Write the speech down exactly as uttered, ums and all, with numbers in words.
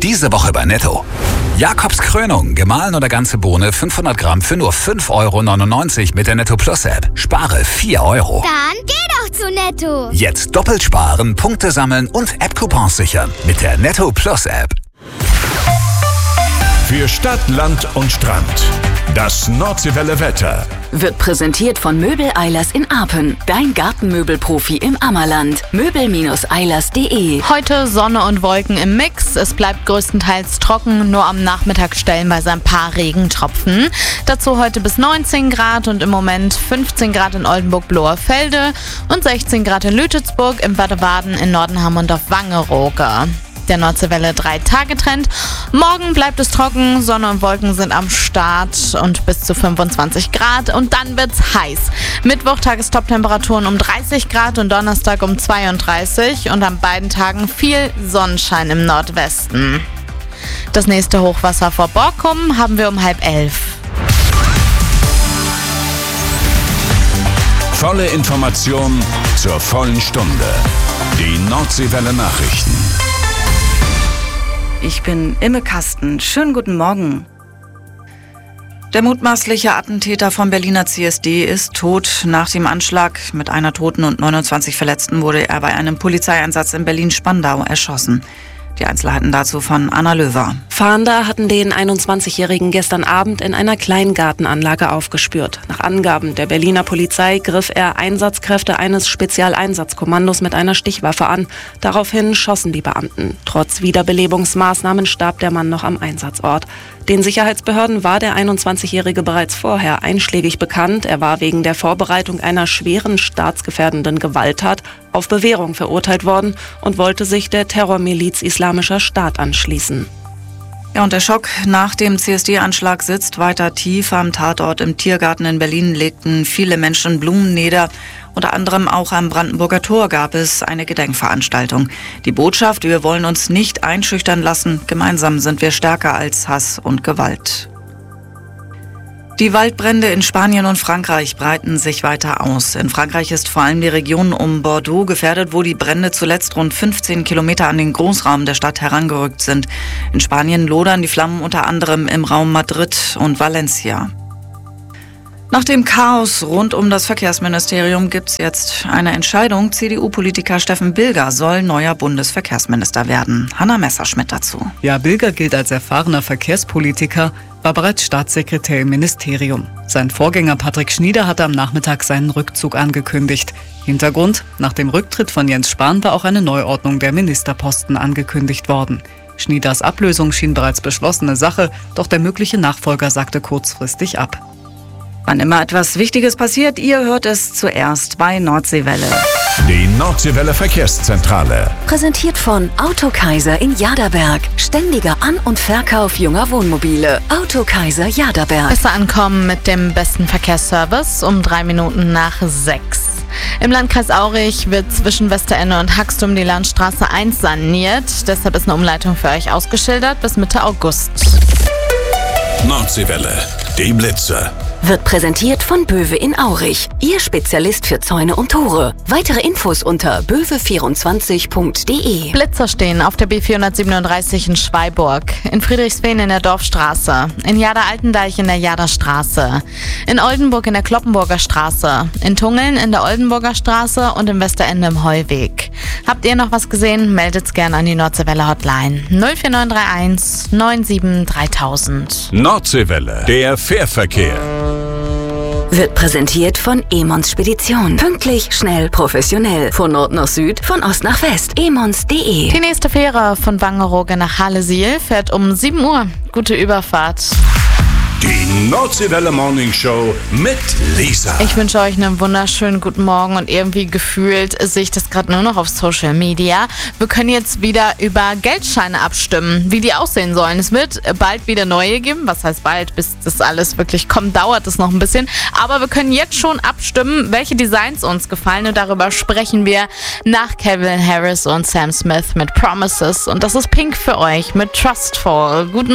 Diese Woche bei Netto. Jakobs Krönung, gemahlen oder ganze Bohne fünfhundert Gramm für nur fünf Euro neunundneunzig mit der Netto Plus App. Spare vier Euro. Dann geh doch zu Netto. Jetzt doppelt sparen, Punkte sammeln und App-Coupons sichern mit der Netto Plus App. Für Stadt, Land und Strand. Das Nordseewelle Wetter wird präsentiert von Möbel Eilers in Arpen. Dein Gartenmöbelprofi im Ammerland. Möbel Eilers punkt de. Heute Sonne und Wolken im Mix. Es bleibt größtenteils trocken, nur am Nachmittag stellenweise ein paar Regentropfen. Dazu heute bis neunzehn Grad und im Moment fünfzehn Grad in Oldenburg-Bloherfelde und sechzehn Grad in Lütetsburg, im Badewaden, in Nordenham und auf Wangerooge. Der Nordseewelle drei Tage Trend. Morgen bleibt es trocken, Sonne und Wolken sind am Start und bis zu fünfundzwanzig Grad und dann wird's heiß. Mittwoch Tagestop-Temperaturen um dreißig Grad und Donnerstag um zweiunddreißig und an beiden Tagen viel Sonnenschein im Nordwesten. Das nächste Hochwasser vor Borkum haben wir um halb elf. Volle Information zur vollen Stunde. Die Nordseewelle Nachrichten. Ich bin Imme Kasten. Schönen guten Morgen. Der mutmaßliche Attentäter vom Berliner C S D ist tot. Nach dem Anschlag mit einer Toten und neunundzwanzig Verletzten wurde er bei einem Polizeieinsatz in Berlin-Spandau erschossen. Die Einzelheiten dazu von Anna Löwer. Fahnder hatten den einundzwanzigjährigen gestern Abend in einer Kleingartenanlage aufgespürt. Nach Angaben der Berliner Polizei griff er Einsatzkräfte eines Spezialeinsatzkommandos mit einer Stichwaffe an. Daraufhin schossen die Beamten. Trotz Wiederbelebungsmaßnahmen starb der Mann noch am Einsatzort. Den Sicherheitsbehörden war der einundzwanzigjährige bereits vorher einschlägig bekannt. Er war wegen der Vorbereitung einer schweren staatsgefährdenden Gewalttat auf Bewährung verurteilt worden und wollte sich der Terrormiliz Islamischer Staat anschließen. Ja, und der Schock nach dem C S D-Anschlag sitzt weiter tief. Am Tatort im Tiergarten in Berlin legten viele Menschen Blumen nieder. Unter anderem auch am Brandenburger Tor gab es eine Gedenkveranstaltung. Die Botschaft: Wir wollen uns nicht einschüchtern lassen. Gemeinsam sind wir stärker als Hass und Gewalt. Die Waldbrände in Spanien und Frankreich breiten sich weiter aus. In Frankreich ist vor allem die Region um Bordeaux gefährdet, wo die Brände zuletzt rund fünfzehn Kilometer an den Großraum der Stadt herangerückt sind. In Spanien lodern die Flammen unter anderem im Raum Madrid und Valencia. Nach dem Chaos rund um das Verkehrsministerium gibt es jetzt eine Entscheidung. C D U-Politiker Steffen Bilger soll neuer Bundesverkehrsminister werden. Hanna Messerschmidt dazu. Ja, Bilger gilt als erfahrener Verkehrspolitiker, war bereits Staatssekretär im Ministerium. Sein Vorgänger Patrick Schnieder hatte am Nachmittag seinen Rückzug angekündigt. Hintergrund: Nach dem Rücktritt von Jens Spahn war auch eine Neuordnung der Ministerposten angekündigt worden. Schnieders Ablösung schien bereits beschlossene Sache, doch der mögliche Nachfolger sagte kurzfristig ab. Wann immer etwas Wichtiges passiert, ihr hört es zuerst bei Nordseewelle. Die Nordseewelle Verkehrszentrale. Präsentiert von Autokaiser in Jaderberg. Ständiger An- und Verkauf junger Wohnmobile. Autokaiser Jaderberg. Besser ankommen mit dem besten Verkehrsservice um drei Minuten nach sechs. Im Landkreis Aurich wird zwischen Westerende und Haxtum die Landstraße eins saniert. Deshalb ist eine Umleitung für euch ausgeschildert bis Mitte August. Nordseewelle, die Blitze. Wird präsentiert von Böwe in Aurich. Ihr Spezialist für Zäune und Tore. Weitere Infos unter böwe vierundzwanzig punkt de. Blitzer stehen auf der B vierhundertsiebenunddreißig in Schweiburg, in Friedrichsfehn in der Dorfstraße, in Jader-Altendeich in der Jaderstraße, in Oldenburg in der Kloppenburger Straße, in Tungeln in der Oldenburger Straße und im Westerende im Heuweg. Habt ihr noch was gesehen? Meldet's gerne an die Nordseewelle Hotline null vier neun drei eins neun sieben dreitausend. Nordseewelle, der Fährverkehr. Wird präsentiert von Emons Spedition. Pünktlich, schnell, professionell. Von Nord nach Süd, von Ost nach West. emons punkt de. Die nächste Fähre von Wangerooge nach Hallesiel fährt um sieben Uhr. Gute Überfahrt. Die Nordseewelle Morning Show mit Lisa. Ich wünsche euch einen wunderschönen guten Morgen und irgendwie gefühlt sehe ich das gerade nur noch auf Social Media. Wir können jetzt wieder über Geldscheine abstimmen, wie die aussehen sollen. Es wird bald wieder neue geben. Was heißt bald? Bis das alles wirklich kommt, dauert es noch ein bisschen. Aber wir können jetzt schon abstimmen, welche Designs uns gefallen, und darüber sprechen wir nach Calvin Harris und Sam Smith mit Promises. Und das ist Pink für euch mit Trustful. Guten